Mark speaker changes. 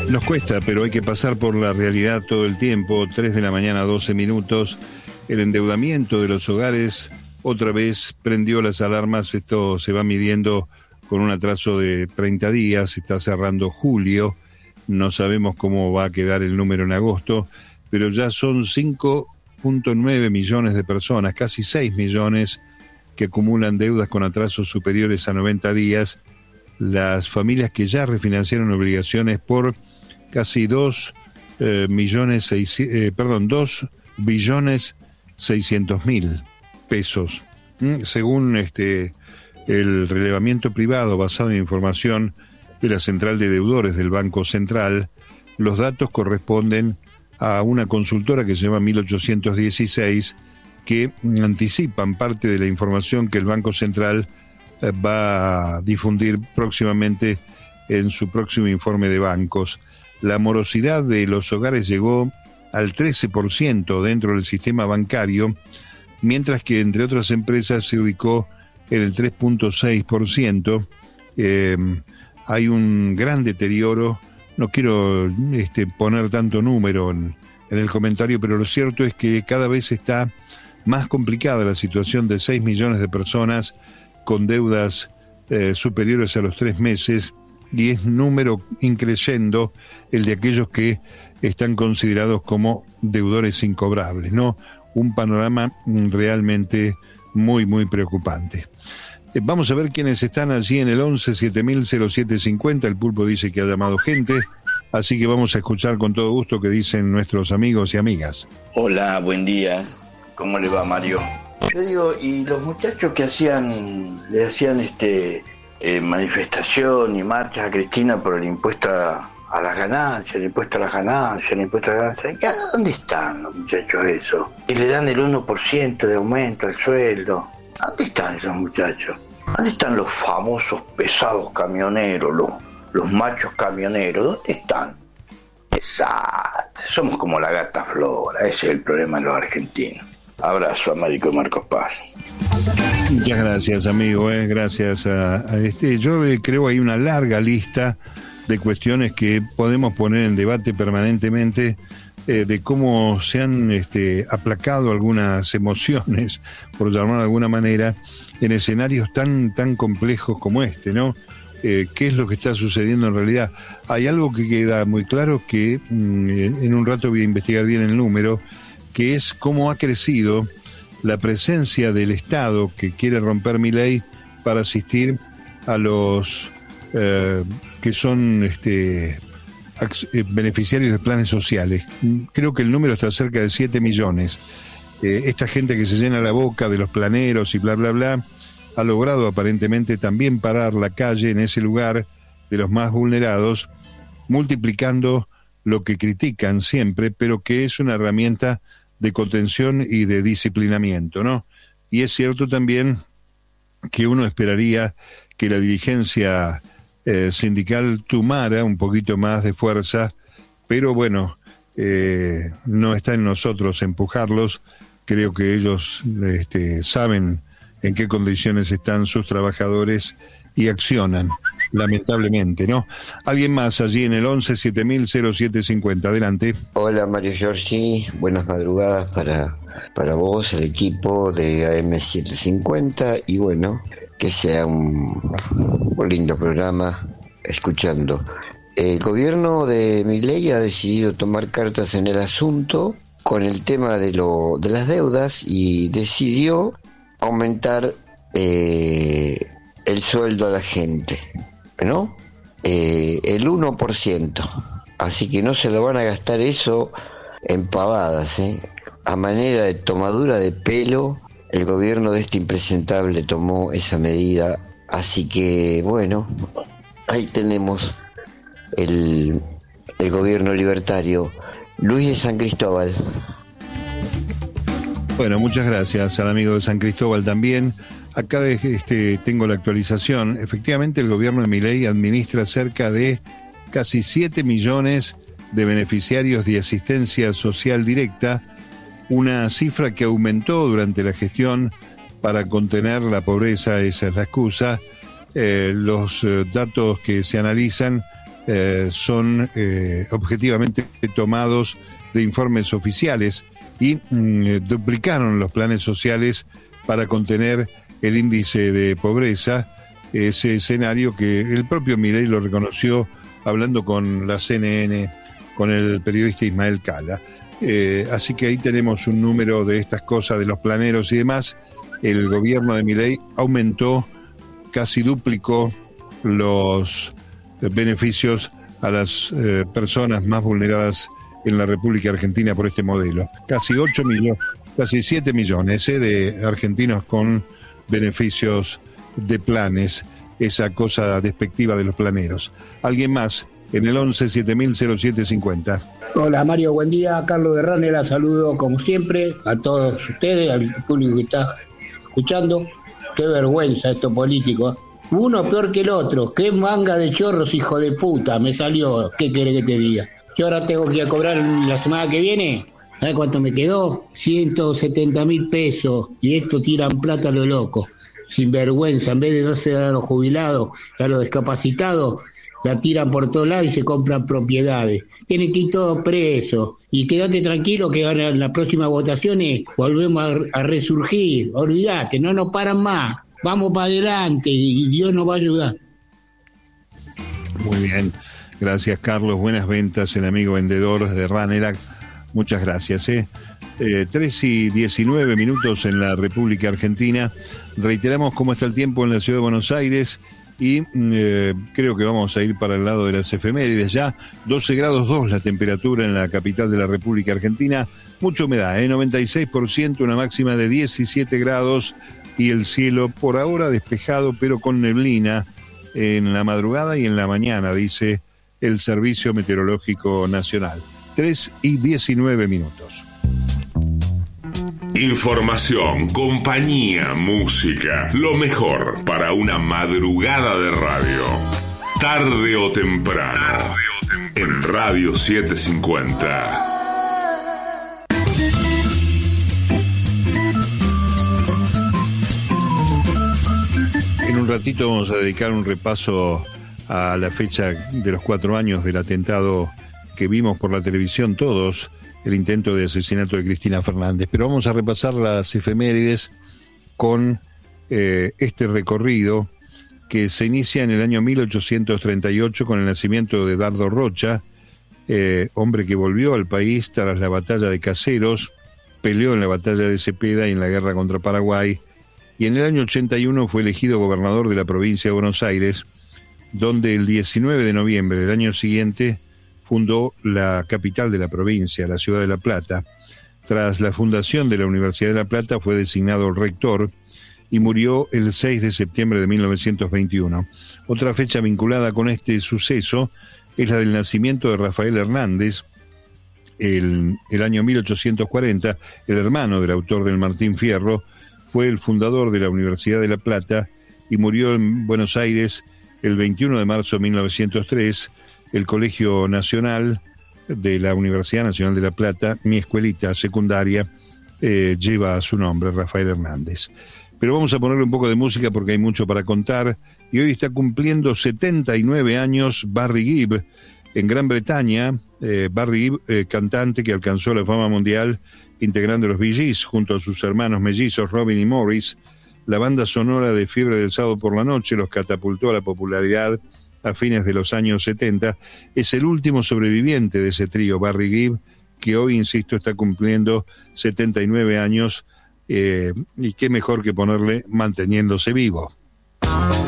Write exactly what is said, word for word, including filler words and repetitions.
Speaker 1: Nos cuesta, pero hay que pasar por la realidad todo el tiempo. tres de la mañana, doce minutos. El endeudamiento de los hogares otra vez prendió las alarmas. Esto se va midiendo con un atraso de treinta días. Está cerrando julio. No sabemos cómo va a quedar el número en agosto, pero ya son cinco punto nueve millones de personas, casi seis millones, que acumulan deudas con atrasos superiores a noventa días. Las familias que ya refinanciaron obligaciones por casi dos eh, millones seis, eh, perdón, dos billones seiscientos mil pesos. ¿Mm? Según este el relevamiento privado basado en información de la Central de Deudores del Banco Central, los datos corresponden a una consultora que se llama mil ochocientos dieciséis, que anticipan parte de la información que el Banco Central eh, va a difundir próximamente en su próximo informe de bancos. La morosidad de los hogares llegó al trece por ciento dentro del sistema bancario, mientras que entre otras empresas se ubicó en el tres punto seis por ciento. Eh, hay un gran deterioro. No quiero este, poner tanto número en, en el comentario, pero lo cierto es que cada vez está más complicada la situación de seis millones de personas con deudas eh, superiores a los tres meses, y es número increyendo el de aquellos que están considerados como deudores incobrables, ¿no? Un panorama realmente muy, muy preocupante. Eh, vamos a ver quiénes están allí en el once siete mil cero siete cincuenta. El Pulpo dice que ha llamado gente, así que vamos a escuchar con todo gusto qué dicen nuestros amigos y amigas.
Speaker 2: Hola, buen día. ¿Cómo le va, Mario? Yo digo, y los muchachos que hacían, le hacían este eh, manifestación y marchas a Cristina por el impuesto a, a las ganancias, el impuesto a las ganancias, el impuesto a las ganancias, ¿dónde están los muchachos eso? Y le dan el uno por ciento de aumento al sueldo. ¿Dónde están esos muchachos? ¿Dónde están los famosos pesados camioneros, los, los machos camioneros? ¿Dónde están? Exacto, somos como la gata Flora, ese es el problema de los argentinos. Abrazo, Américo Marcos Paz.
Speaker 1: Muchas gracias, amigo, eh. gracias a, a este. Yo eh, creo hay una larga lista de cuestiones que podemos poner en debate permanentemente, eh, de cómo se han este, aplacado algunas emociones, por llamar de alguna manera, en escenarios tan, tan complejos como este, ¿no? Eh, ¿Qué es lo que está sucediendo en realidad? Hay algo que queda muy claro, que mm, en un rato voy a investigar bien el número, que es cómo ha crecido la presencia del Estado que quiere romper mi ley para asistir a los eh, que son este, beneficiarios de planes sociales. Creo que el número está cerca de siete millones. Eh, esta gente que se llena la boca de los planeros y bla, bla, bla, ha logrado aparentemente también parar la calle en ese lugar de los más vulnerados, multiplicando lo que critican siempre, pero que es una herramienta de contención y de disciplinamiento, ¿no? Y es cierto también que uno esperaría que la dirigencia eh, sindical tomara un poquito más de fuerza, pero bueno, eh, no está en nosotros empujarlos. Creo que ellos este, saben en qué condiciones están sus trabajadores y accionan, lamentablemente, ¿no? Alguien más allí en el once siete mil cero siete cincuenta. Adelante.
Speaker 3: Hola, Mario Giorgi, buenas madrugadas para, para vos, el equipo de A M setecientos cincuenta, y bueno, que sea un, un lindo programa escuchando. El gobierno de Milei ha decidido tomar cartas en el asunto con el tema de, lo, de las deudas, y decidió aumentar eh, el sueldo a la gente, ¿no? Eh, el uno por ciento. Así que no se lo van a gastar eso en pavadas, ¿eh? A manera de tomadura de pelo, el gobierno de este impresentable tomó esa medida. Así que, bueno, ahí tenemos el, el gobierno libertario. Luis de San Cristóbal.
Speaker 1: Bueno, muchas gracias al amigo de San Cristóbal también. Acá este, tengo la actualización. Efectivamente, el gobierno de Milei administra cerca de casi siete millones de beneficiarios de asistencia social directa, una cifra que aumentó durante la gestión para contener la pobreza, esa es la excusa. Eh, los eh, datos que se analizan eh, son eh, objetivamente tomados de informes oficiales y mm, duplicaron los planes sociales para contener el índice de pobreza, ese escenario que el propio Milei lo reconoció hablando con la C N N, con el periodista Ismael Cala. Eh, así que ahí tenemos un número de estas cosas, de los planeros y demás. El gobierno de Milei aumentó, casi duplicó los beneficios a las eh, personas más vulneradas en la República Argentina por este modelo. Casi ocho millones, casi siete millones eh, de argentinos con beneficios de planes, esa cosa despectiva de los planeros. ¿Alguien más? En el once siete mil cero siete cincuenta.
Speaker 4: Hola Mario, buen día. Carlos de Ranera, saludo como siempre a todos ustedes, al público que está escuchando. Qué vergüenza esto político. Uno peor que el otro. Qué manga de chorros, hijo de puta. Me salió. ¿Qué querés que te diga? Yo ahora tengo que ir a cobrar la semana que viene. ¿Sabes cuánto me quedó? ciento setenta mil pesos. Y esto tiran plata a lo loco. Sin vergüenza. En vez de dársela a los jubilados, a los discapacitados, la tiran por todos lados y se compran propiedades. Tienen que ir todos presos. Y quédate tranquilo que ahora en las próximas votaciones volvemos a, a resurgir. Olvídate, no nos paran más. Vamos para adelante y Dios nos va a ayudar.
Speaker 1: Muy bien. Gracias, Carlos. Buenas ventas, el amigo vendedor de Ranelac. Muchas gracias. ¿eh? Eh, tres y diecinueve minutos en la República Argentina. Reiteramos cómo está el tiempo en la ciudad de Buenos Aires y eh, creo que vamos a ir para el lado de las efemérides ya. doce grados dos la temperatura en la capital de la República Argentina. Mucha humedad, ¿eh? noventa y seis por ciento, una máxima de diecisiete grados y el cielo por ahora despejado pero con neblina en la madrugada y en la mañana, dice el Servicio Meteorológico Nacional. tres y diecinueve minutos.
Speaker 5: Información, compañía, música, lo mejor para una madrugada de radio. Tarde o temprano, Tarde o temprano. En Radio setecientos cincuenta.
Speaker 1: En un ratito vamos a dedicar un repaso a la fecha de los cuatro años del atentado que vimos por la televisión todos, el intento de asesinato de Cristina Fernández. Pero vamos a repasar las efemérides con eh, este recorrido que se inicia en el año mil ochocientos treinta y ocho con el nacimiento de Dardo Rocha, eh, hombre que volvió al país tras la batalla de Caseros, peleó en la batalla de Cepeda y en la guerra contra Paraguay, y en el año ochenta y uno fue elegido gobernador de la provincia de Buenos Aires, donde el diecinueve de noviembre del año siguiente fundó la capital de la provincia, la ciudad de La Plata. Tras la fundación de la Universidad de La Plata fue designado rector y murió el seis de septiembre de mil novecientos veintiuno. Otra fecha vinculada con este suceso es la del nacimiento de Rafael Hernández, el, el año mil ochocientos cuarenta, el hermano del autor del Martín Fierro, fue el fundador de la Universidad de La Plata y murió en Buenos Aires el veintiuno de marzo de mil novecientos tres. El Colegio Nacional de la Universidad Nacional de La Plata, mi escuelita secundaria, eh, lleva su nombre, Rafael Hernández. Pero vamos a ponerle un poco de música porque hay mucho para contar. Y hoy está cumpliendo setenta y nueve años Barry Gibb en Gran Bretaña. Eh, Barry Gibb, eh, cantante que alcanzó la fama mundial integrando los Bee Gees junto a sus hermanos mellizos Robin y Morris. La banda sonora de Fiebre del Sábado por la Noche los catapultó a la popularidad a fines de los años setenta, es el último sobreviviente de ese trío, Barry Gibb, que hoy, insisto, está cumpliendo setenta y nueve años, eh, y qué mejor que ponerle Manteniéndose Vivo.